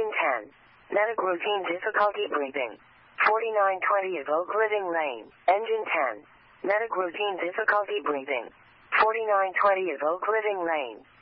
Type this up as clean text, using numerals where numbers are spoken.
Engine 10. Medic routine difficulty breathing. 4920 of Oak Living Lane. Engine 10. Medic routine difficulty breathing. 4920 of Oak Living Lane.